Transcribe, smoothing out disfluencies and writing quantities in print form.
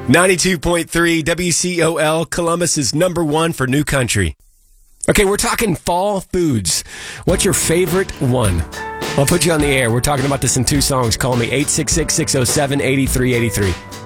92.3 WCOL, Columbus is number one for new country. Okay, we're talking fall foods. What's your favorite one? I'll put you on the air. We're talking about this in two songs. Call me 866-607-8383.